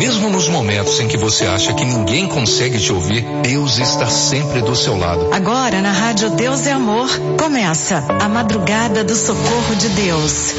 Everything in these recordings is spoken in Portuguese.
Mesmo nos momentos em que você acha que ninguém consegue te ouvir, Deus está sempre do seu lado. Agora na Rádio Deus é Amor, começa a Madrugada do Socorro de Deus.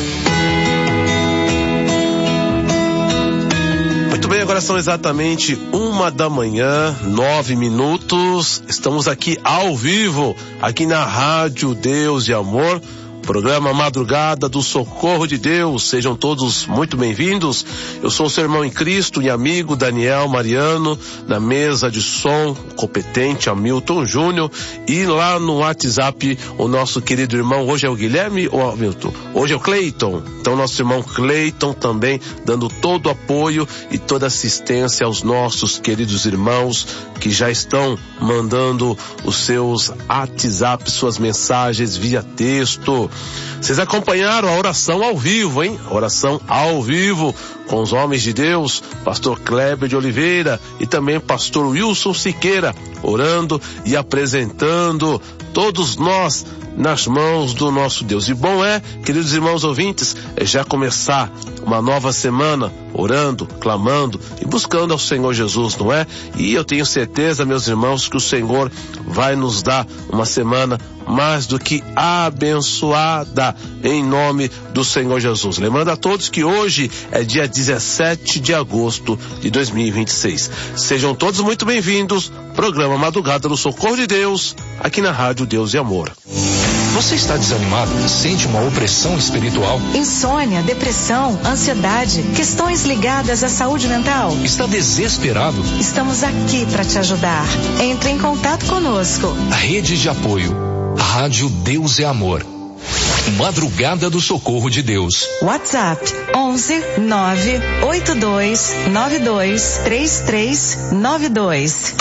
Muito bem, agora são exatamente 1h, 9 minutos. Estamos aqui ao vivo, aqui na Rádio Deus e Amor. Programa Madrugada do Socorro de Deus, sejam todos muito bem-vindos. Eu sou o seu irmão em Cristo e amigo Daniel Mariano, na mesa de som, competente Hamilton Júnior, e lá no WhatsApp o nosso querido irmão, hoje é o Guilherme ou Hamilton? Hoje é o Cleiton. Então nosso irmão Cleiton também dando todo o apoio e toda assistência aos nossos queridos irmãos que já estão mandando os seus WhatsApp, suas mensagens via texto. Vocês acompanharam a oração ao vivo, hein? Oração ao vivo com os homens de Deus, pastor Kleber de Oliveira e também pastor Wilson Siqueira, orando e apresentando todos nós nas mãos do nosso Deus. E bom é, queridos irmãos ouvintes, já começar uma nova semana orando, clamando e buscando ao Senhor Jesus, não é? E eu tenho certeza, meus irmãos, que o Senhor vai nos dar uma semana mais do que abençoada, em nome do Senhor Jesus. Lembrando a todos que hoje é dia 17 de agosto de 2026. Sejam todos muito bem-vindos. Programa Madrugada do Socorro de Deus, aqui na Rádio Deus e Amor. Você está desanimado? Sente uma opressão espiritual? Insônia, depressão, ansiedade, questões ligadas à saúde mental? Está desesperado? Estamos aqui para te ajudar. Entre em contato conosco. A rede de apoio, Rádio Deus é Amor. Madrugada do Socorro de Deus. WhatsApp 11 982 92 3392.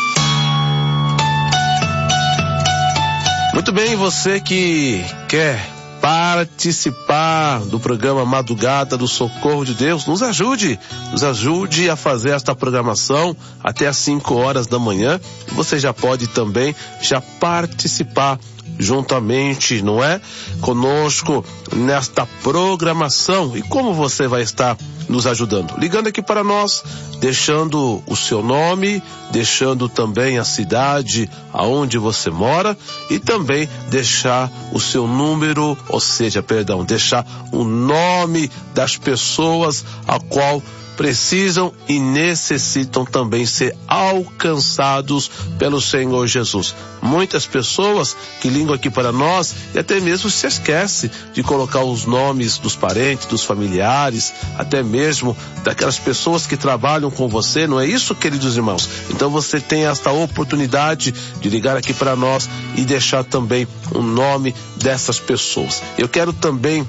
Muito bem, você que quer participar do programa Madrugada do Socorro de Deus, nos ajude a fazer esta programação até às 5h. Você já pode também já participar juntamente, não é? Conosco nesta programação. E como você vai estar nos ajudando? Ligando aqui para nós, deixando o seu nome, deixando também a cidade aonde você mora e também deixar o seu número, deixar o nome das pessoas a qual precisam e necessitam também ser alcançados pelo Senhor Jesus. Muitas pessoas que ligam aqui para nós e até mesmo se esquece de colocar os nomes dos parentes, dos familiares, até mesmo daquelas pessoas que trabalham com você, não é isso, queridos irmãos? Então você tem esta oportunidade de ligar aqui para nós e deixar também o nome dessas pessoas. Eu quero também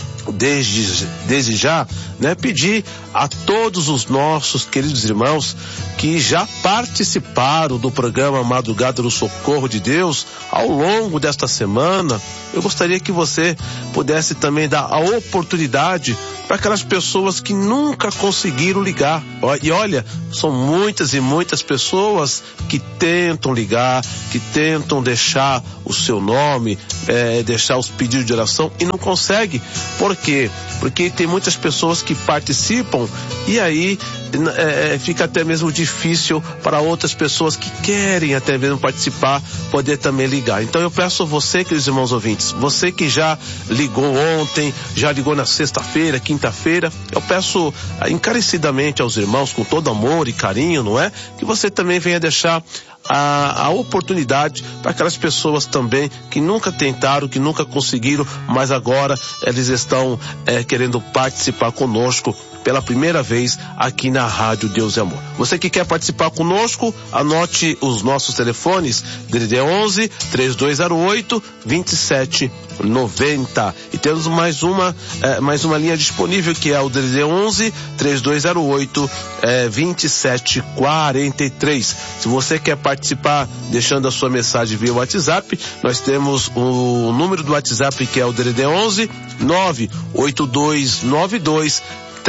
desde já, né, pedir a todos os nossos queridos irmãos que já participaram do programa Madrugada do Socorro de Deus ao longo desta semana. Eu gostaria que você pudesse também dar a oportunidade para aquelas pessoas que nunca conseguiram ligar. E olha, são muitas e muitas pessoas que tentam ligar, que tentam deixar o seu nome, deixar os pedidos de oração e não conseguem. Por quê? Porque tem muitas pessoas que participam e aí fica até mesmo difícil para outras pessoas que querem até mesmo participar, poder também ligar. Então eu peço a você, queridos irmãos ouvintes, você que já ligou ontem, já ligou na sexta-feira, quinta-feira, eu peço encarecidamente aos irmãos, com todo amor e carinho, não é? Que você também venha deixar a oportunidade para aquelas pessoas também que nunca tentaram, que nunca conseguiram, mas agora eles estão querendo participar conosco pela primeira vez aqui na Rádio Deus e Amor. Você que quer participar conosco, anote os nossos telefones, DDD 11 3208 2790. E temos mais uma linha disponível, que é o DDD 11 3208 2743. Se você quer participar deixando a sua mensagem via WhatsApp, nós temos o número do WhatsApp, que é o DDD 11 98292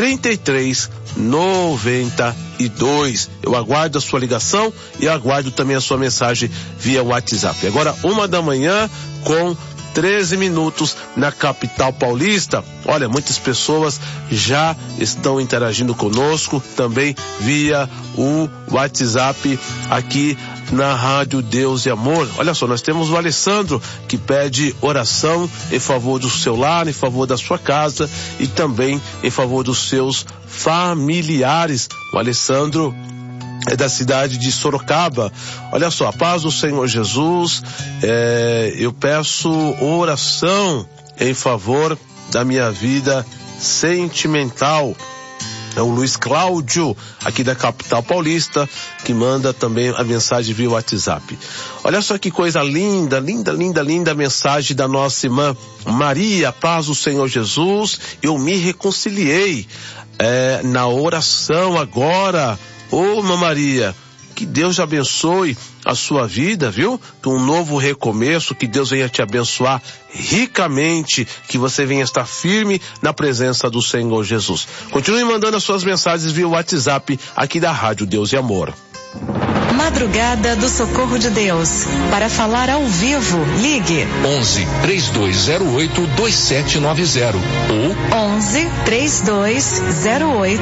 3392. Eu aguardo a sua ligação e aguardo também a sua mensagem via WhatsApp. Agora 1h com 13 minutos na capital paulista. Olha, muitas pessoas já estão interagindo conosco, também via o WhatsApp aqui na Rádio Deus e Amor. Olha só, nós temos o Alessandro, que pede oração em favor do seu lar, em favor da sua casa e também em favor dos seus familiares. O Alessandro é da cidade de Sorocaba. Olha só, a paz do Senhor Jesus, eu peço oração em favor da minha vida sentimental. É o Luiz Cláudio, aqui da capital paulista, que manda também a mensagem via WhatsApp. Olha só que coisa linda, linda, linda, linda a mensagem da nossa irmã Maria. Paz do Senhor Jesus, eu me reconciliei na oração agora. Ô, irmã Maria, que Deus abençoe a sua vida, viu? Que um novo recomeço, que Deus venha te abençoar ricamente, que você venha estar firme na presença do Senhor Jesus. Continue mandando as suas mensagens via WhatsApp aqui da Rádio Deus e Amor. Madrugada do Socorro de Deus. Para falar ao vivo, ligue 11 3208 2790 ou 11 3208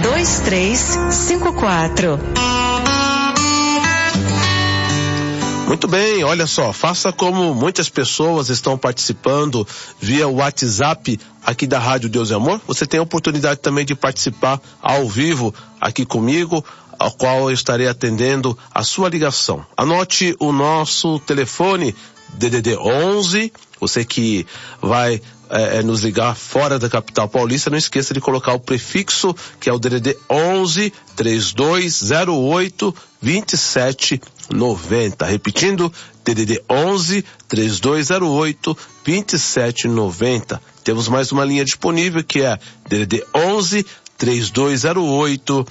2354. Muito bem, olha só, faça como muitas pessoas estão participando via WhatsApp aqui da Rádio Deus e Amor. Você tem a oportunidade também de participar ao vivo aqui comigo, ao qual eu estarei atendendo a sua ligação. Anote o nosso telefone, DDD 11, você que vai nos ligar fora da capital paulista, não esqueça de colocar o prefixo, que é o DDD 11 3208 2790. Repetindo, DDD 11 3208 2790. Temos mais uma linha disponível, que é DDD 11 3208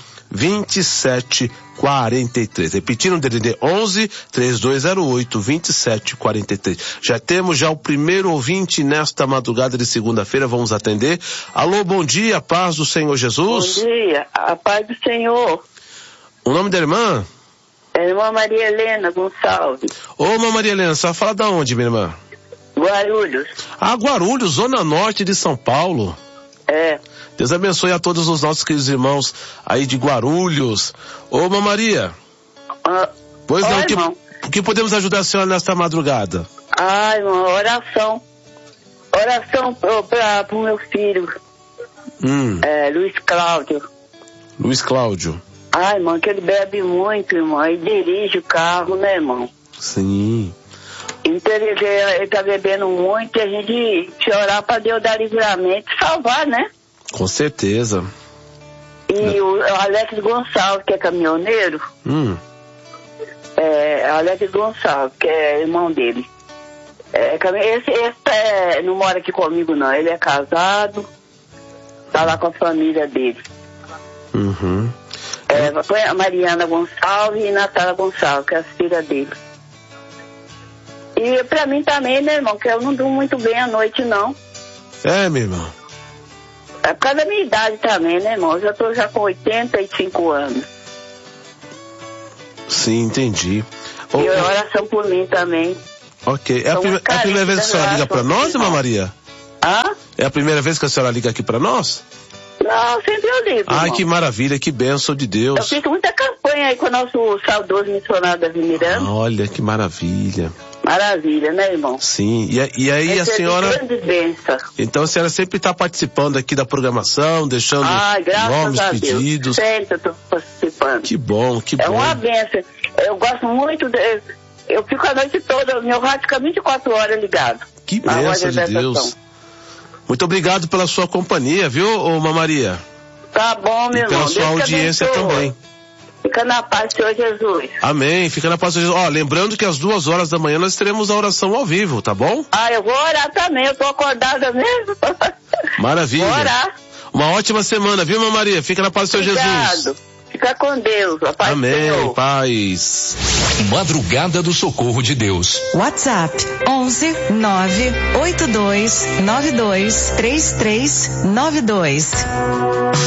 2743. Repetindo, DDD 11 3208 2743. Já temos o primeiro ouvinte nesta madrugada de segunda-feira, vamos atender. Alô, bom dia, paz do Senhor Jesus. Bom dia, a paz do Senhor. O nome da irmã? É a irmã Maria Helena Gonçalves. Ô, irmã Maria Helena, você vai falar da onde, minha irmã? Guarulhos. Ah, Guarulhos, zona norte de São Paulo. É. Deus abençoe a todos os nossos queridos irmãos aí de Guarulhos. Ô, irmã Maria. Pois não, o que podemos ajudar a senhora nesta madrugada? Ah, irmão, oração. Oração pro meu filho. Luiz Cláudio. Luiz Cláudio. Ah, irmão, que ele bebe muito, irmão. Ele dirige o carro, né, irmão? Sim. Então ele tá bebendo muito e a gente orar pra Deus dar livramento e salvar, né? Com certeza. E o Alex Gonçalves, que é caminhoneiro. Alex Gonçalves, que é irmão dele. Esse não mora aqui comigo, não. Ele é casado. Tá lá com a família dele. Foi a Mariana Gonçalves e Natália Gonçalves, que é a filha dele. E pra mim também, né, irmão, que eu não durmo muito bem à noite, não. É, meu irmão. É por causa da minha idade também, né, irmão? Eu já tô com 85 anos. Sim, entendi. E oração por mim também. Ok. É a primeira vez que a senhora liga pra nós, irmã Maria? Hã? É a primeira vez que a senhora liga aqui pra nós? Não, sempre eu ligo. Ai, irmão. Que maravilha, que bênção de Deus. Eu fiz muita campanha aí com o nosso saudoso missionário Davi Miranda. Olha, que maravilha. Maravilha, né, irmão? Sim, e aí a senhora... Grande bênção. Então a senhora sempre está participando aqui da programação, deixando nomes, pedidos. Sempre eu estou participando. Que bom, que bom. É uma bênção. Eu gosto muito, eu fico a noite toda, meu rádio fica 24 horas ligado. Que bênção de Deus. Muito obrigado pela sua companhia, viu, irmã Maria? Tá bom, meu irmão. E pela sua audiência também. Fica na paz, Senhor Jesus. Amém, fica na paz, Senhor Jesus. Lembrando que às 2h da manhã nós teremos a oração ao vivo, tá bom? Eu vou orar também, eu tô acordada mesmo. Maravilha. Vou orar. Uma ótima semana, viu, irmã Maria? Fica na paz do Senhor Jesus. Fica com Deus, a paz Amém, do Senhor. Paz. Madrugada do Socorro de Deus. WhatsApp 11 982 92 3392.